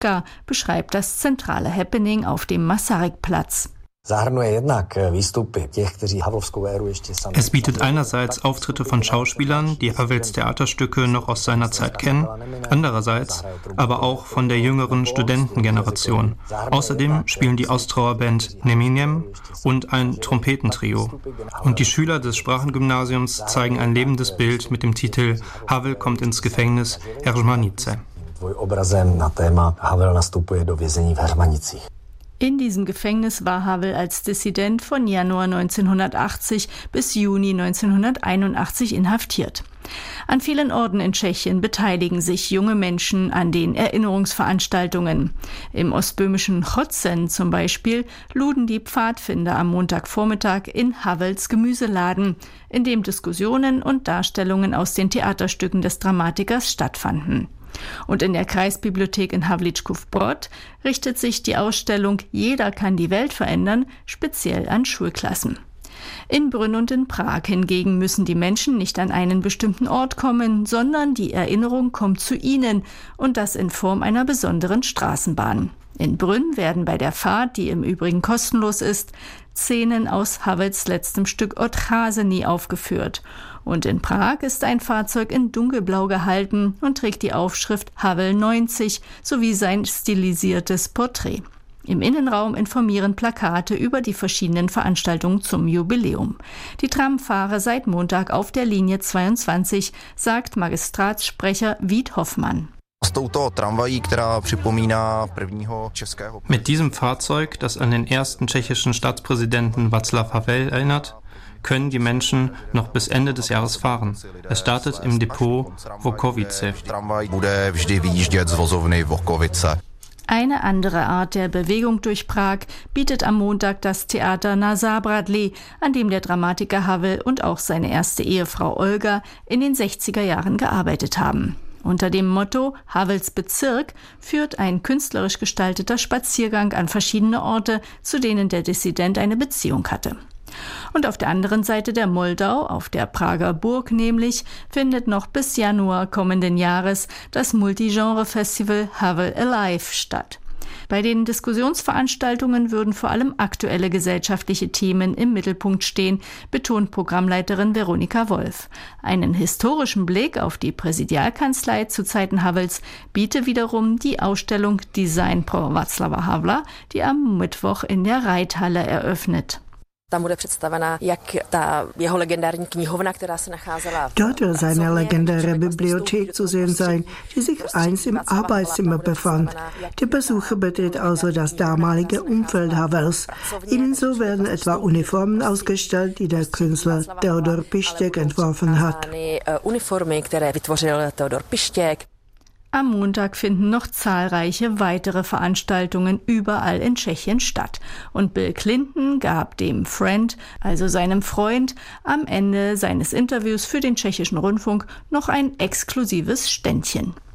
Šipka beschreibt das zentrale Happening auf dem Masarykplatz. Es bietet einerseits Auftritte von Schauspielern, die Havels Theaterstücke noch aus seiner Zeit kennen, andererseits aber auch von der jüngeren Studentengeneration. Außerdem spielen die Ostrauer Band Neminem und ein Trompetentrio. Und die Schüler des Sprachengymnasiums zeigen ein lebendes Bild mit dem Titel Havel kommt ins Gefängnis Herzmanice. In diesem Gefängnis war Havel als Dissident von Januar 1980 bis Juni 1981 inhaftiert. An vielen Orten in Tschechien beteiligen sich junge Menschen an den Erinnerungsveranstaltungen. Im ostböhmischen Chotzen zum Beispiel luden die Pfadfinder am Montagvormittag in Havels Gemüseladen, in dem Diskussionen und Darstellungen aus den Theaterstücken des Dramatikers stattfanden. Und in der Kreisbibliothek in Havlíčkův Brod richtet sich die Ausstellung Jeder kann die Welt verändern speziell an Schulklassen. In Brünn und in Prag hingegen müssen die Menschen nicht an einen bestimmten Ort kommen, sondern die Erinnerung kommt zu ihnen und das in Form einer besonderen Straßenbahn. In Brünn werden bei der Fahrt, die im Übrigen kostenlos ist, Szenen aus Havels letztem Stück Odcházení aufgeführt. Und in Prag ist ein Fahrzeug in dunkelblau gehalten und trägt die Aufschrift Havel 90 sowie sein stilisiertes Porträt. Im Innenraum informieren Plakate über die verschiedenen Veranstaltungen zum Jubiläum. Die Tram fahre seit Montag auf der Linie 22, sagt Magistratssprecher Vít Hoffmann. Mit diesem Fahrzeug, das an den ersten tschechischen Staatspräsidenten Václav Havel erinnert, können die Menschen noch bis Ende des Jahres fahren. Es startet im Depot Volkovice. Eine andere Art der Bewegung durch Prag bietet am Montag das Theater Na Zábradlí, an dem der Dramatiker Havel und auch seine erste Ehefrau Olga in den 60er Jahren gearbeitet haben. Unter dem Motto Havels Bezirk führt ein künstlerisch gestalteter Spaziergang an verschiedene Orte, zu denen der Dissident eine Beziehung hatte. Und auf der anderen Seite der Moldau, auf der Prager Burg nämlich, findet noch bis Januar kommenden Jahres das Multigenre-Festival Havel Alive statt. Bei den Diskussionsveranstaltungen würden vor allem aktuelle gesellschaftliche Themen im Mittelpunkt stehen, betont Programmleiterin Veronika Wolf. Einen historischen Blick auf die Präsidialkanzlei zu Zeiten Havels biete wiederum die Ausstellung Design pro Václava Havla, die am Mittwoch in der Reithalle eröffnet. Dort wird seine legendäre Bibliothek zu sehen sein, die sich einst im Arbeitszimmer befand. Der Besucher betritt also das damalige Umfeld Havels. Ebenso werden etwa Uniformen ausgestellt, die der Künstler Theodor Pištěk entworfen hat. Am Montag finden noch zahlreiche weitere Veranstaltungen überall in Tschechien statt. Und Bill Clinton gab dem Friend, also seinem Freund, am Ende seines Interviews für den tschechischen Rundfunk noch ein exklusives Ständchen.